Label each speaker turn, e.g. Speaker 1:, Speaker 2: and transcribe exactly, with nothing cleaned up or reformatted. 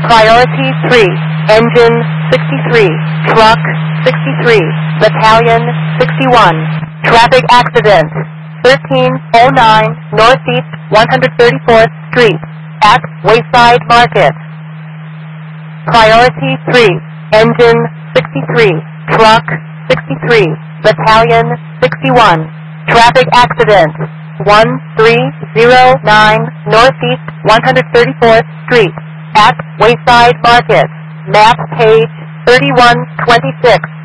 Speaker 1: Priority three, Engine sixty-three, Truck sixty-three, Battalion sixty-one. Traffic accident, thirteen oh nine Northeast one hundred thirty-fourth Street, at Wayside Market. Priority three, Engine sixty-three, Truck sixty-three, Battalion sixty-one. Traffic accident, one three oh nine Northeast one hundred thirty-fourth Street, at Wayside Market. Map page thirty-one twenty-six.